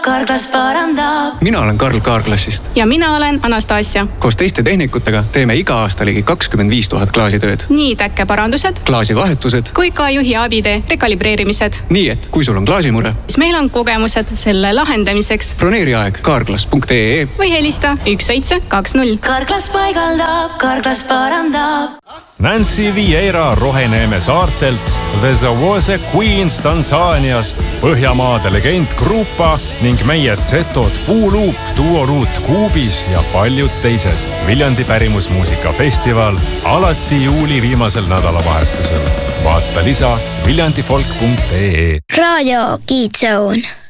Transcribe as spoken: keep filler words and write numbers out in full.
Carglass parandab. Mina olen Karl Carglassist. Ja mina olen Anastasia. Koos teiste tehnikutega teeme iga aasta ligi kakskümmend viis tuhat klaasitööd. Nii täkkeparandused, klaasivahetused kui ka juhi abide rekalibreerimised. Nii et, kui sul on klaasimure, siis meil on kogemused selle lahendamiseks. Broneeri aeg carglass punkt ee või helista üks seitse kaks null. Carglass paigaldab, Carglass parandab. Nancy Vieira Roheneeme saartelt, The Zawose Queens Tansaaniast, Põhjamaade legend Grupa ning meie Zetod Puuluup, Duoruut Kuubis ja paljud teised. Viljandi pärimusmuusikafestival alati juuli viimasel nädalavahetusel. Vaata lisa viljandi folk punkt ee. Raadio Kids Zone.